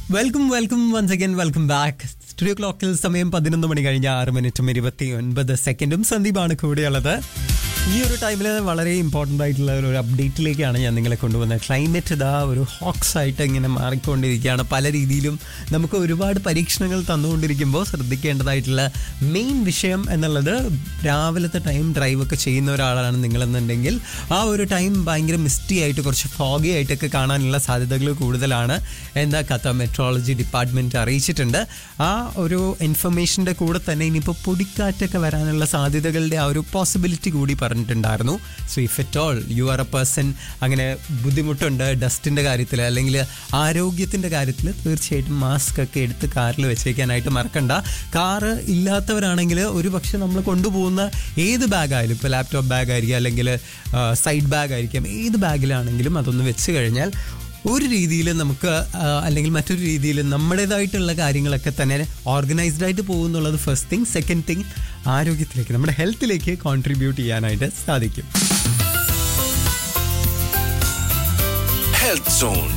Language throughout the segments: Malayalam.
Welcome once again welcome back. Studio ക്ലോക്കിൽ സമയം 11 മണി കഴിഞ്ഞ 6 മിനിറ്റും 29 സെക്കൻഡും. സന്ദീപാണ് കൂടെയുള്ളത്. ഈ ഒരു ടൈമിൽ വളരെ ഇമ്പോർട്ടൻ്റ് ആയിട്ടുള്ള ഒരു അപ്ഡേറ്റിലേക്കാണ് ഞാൻ നിങ്ങളെ കൊണ്ടുവന്നത്. ക്ലൈമറ്റ് ഇതാ ഒരു ഹോക്സ് ആയിട്ട് ഇങ്ങനെ മാറിക്കൊണ്ടിരിക്കുകയാണ്. പല രീതിയിലും നമുക്ക് ഒരുപാട് പരീക്ഷണങ്ങൾ തന്നുകൊണ്ടിരിക്കുമ്പോൾ ശ്രദ്ധിക്കേണ്ടതായിട്ടുള്ള മെയിൻ വിഷയം എന്നുള്ളത്, രാവിലത്തെ ടൈം ഡ്രൈവൊക്കെ ചെയ്യുന്ന ഒരാളാണ് നിങ്ങളെന്നുണ്ടെങ്കിൽ ആ ഒരു ടൈം ഭയങ്കര മിസ്റ്റി ആയിട്ട് കുറച്ച് ഫോഗി ആയിട്ടൊക്കെ കാണാനുള്ള സാധ്യതകൾ കൂടുതലാണ് എന്ന് ഖത്തർ മെട്രോളജി ഡിപ്പാർട്ട്മെൻറ്റ് അറിയിച്ചിട്ടുണ്ട്. ആ ഒരു ഇൻഫർമേഷൻ്റെ കൂടെ തന്നെ ഇനിയിപ്പോൾ പൊടിക്കാറ്റൊക്കെ വരാനുള്ള സാധ്യതകളുടെ ആ ഒരു പോസിബിലിറ്റി കൂടി പറഞ്ഞിട്ടുണ്ടായിരുന്നു. So if at all you are A person അങ്ങനെ ബുദ്ധിമുട്ടുണ്ട് ഡസ്റ്റിൻ്റെ കാര്യത്തിൽ അല്ലെങ്കിൽ ആരോഗ്യത്തിൻ്റെ കാര്യത്തിൽ, തീർച്ചയായിട്ടും മാസ്ക് ഒക്കെ എടുത്ത് കാറിൽ വെച്ചേക്കാനായിട്ട് മറക്കണ്ട. കാറ് ഇല്ലാത്തവരാണെങ്കിൽ ഒരു പക്ഷെ നമ്മൾ കൊണ്ടുപോകുന്ന ഏത് ബാഗായാലും, ഇപ്പോൾ ലാപ്ടോപ്പ് ബാഗ് ആയിരിക്കും അല്ലെങ്കിൽ സൈഡ് ബാഗ് ആയിരിക്കാം, ഏത് ബാഗിലാണെങ്കിലും അതൊന്ന് വെച്ച് കഴിഞ്ഞാൽ ഒരു രീതിയിൽ നമുക്ക് അല്ലെങ്കിൽ മറ്റൊരു രീതിയിൽ നമ്മുടേതായിട്ടുള്ള കാര്യങ്ങളൊക്കെ തന്നെ ഓർഗനൈസ്ഡ് ആയിട്ട് പോകുന്നുള്ളത് ഫസ്റ്റ് തിങ്. സെക്കൻഡ് തിങ്, ആരോഗ്യത്തിലേക്ക്, നമ്മുടെ ഹെൽത്തിലേക്ക് കോൺട്രിബ്യൂട്ട് ചെയ്യാനായിട്ട് സാധിക്കും. Health zone.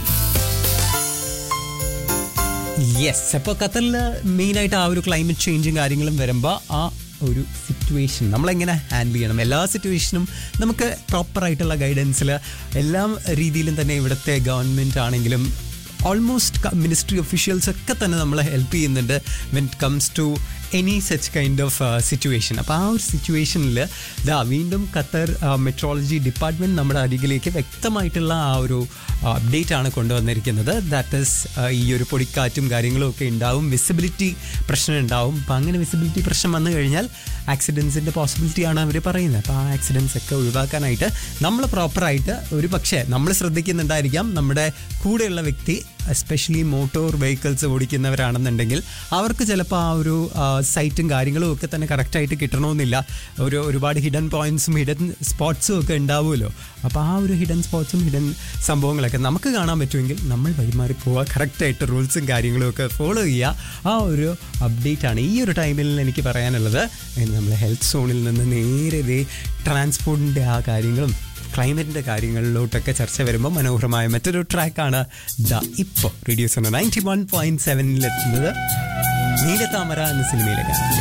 യെസ്, അപ്പോൾ ഖത്തറിൽ മെയിനായിട്ട് ആ ഒരു ക്ലൈമറ്റ് ചേഞ്ചും കാര്യങ്ങളും വരുമ്പോൾ ആ ഒരു സിറ്റുവേഷൻ നമ്മളെങ്ങനെ ഹാൻഡിൽ ചെയ്യണം, എല്ലാ സിറ്റുവേഷനും നമുക്ക് പ്രോപ്പറായിട്ടുള്ള ഗൈഡൻസിൽ എല്ലാ രീതിയിലും തന്നെ ഇവിടുത്തെ ഗവൺമെൻറ് ആണെങ്കിലും ഓൾമോസ്റ്റ് മിനിസ്ട്രി ഒഫീഷ്യൽസ് ഒക്കെ തന്നെ നമ്മളെ ഹെൽപ്പ് ചെയ്യുന്നുണ്ട് when it comes to any such kind of situation. അപ്പോൾ ആ ഒരു സിറ്റുവേഷനിൽ വീണ്ടും ഖത്തർ മെട്രോളജി ഡിപ്പാർട്ട്മെൻറ്റ് നമ്മുടെ അരികിലേക്ക് വ്യക്തമായിട്ടുള്ള ആ ഒരു അപ്ഡേറ്റ് ആണ് കൊണ്ടുവന്നിരിക്കുന്നത്. ദാറ്റ് ഈസ് ഈ ഒരു പൊടിക്കാറ്റും കാര്യങ്ങളും ഒക്കെ ഉണ്ടാവും, വിസിബിലിറ്റി പ്രശ്നം ഉണ്ടാവും. അപ്പോൾ അങ്ങനെ വിസിബിലിറ്റി പ്രശ്നം വന്നു കഴിഞ്ഞാൽ ആക്സിഡൻസിൻ്റെ പോസിബിലിറ്റിയാണ് അവർ പറയുന്നത്. അപ്പോൾ ആ ആക്സിഡൻസ് ഒക്കെ ഒഴിവാക്കാനായിട്ട് നമ്മൾ പ്രോപ്പറായിട്ട്, ഒരു പക്ഷേ നമ്മൾ ശ്രദ്ധിക്കുന്നുണ്ടായിരിക്കാം, നമ്മുടെ കൂടെയുള്ള വ്യക്തി എസ്പെഷ്യലി മോട്ടോർ വെഹിക്കിൾസ് ഓടിക്കുന്നവരാണെന്നുണ്ടെങ്കിൽ അവർക്ക് ചിലപ്പോൾ ആ ഒരു സൈറ്റും കാര്യങ്ങളും ഒക്കെ തന്നെ കറക്റ്റായിട്ട് കിട്ടണമെന്നില്ല. ഒരുപാട് ഹിഡൻ പോയിൻറ്റ്സും ഹിഡൻ സ്പോട്ട്സും ഒക്കെ ഉണ്ടാവുമല്ലോ. അപ്പോൾ ആ ഒരു ഹിഡൻ സ്പോട്ട്സും ഹിഡൻ സംഭവങ്ങളൊക്കെ നമുക്ക് കാണാൻ പറ്റുമെങ്കിൽ നമ്മൾ വഴിമാറി പോവുക, കറക്റ്റായിട്ട് റൂൾസും കാര്യങ്ങളും ഒക്കെ ഫോളോ ചെയ്യുക. ആ ഒരു അപ്ഡേറ്റ് ആണ് ഈ ഒരു ടൈമിൽ എനിക്ക് പറയാനുള്ളത്. നമ്മൾ ഹെൽത്ത് സോണിൽ നിന്ന് നേരെ ട്രാൻസ്പോർട്ടിൻ്റെ ആ കാര്യങ്ങളും ക്ലൈമറ്റിൻ്റെ കാര്യങ്ങളിലോട്ടൊക്കെ ചർച്ച വരുമ്പോൾ മനോഹരമായ മറ്റൊരു ട്രാക്കാണ് ഇപ്പോൾ റേഡിയോ സോൺ 91.7 എത്തുന്നത്. നീലത്താമര എന്ന സിനിമയിലെ ഗാനം.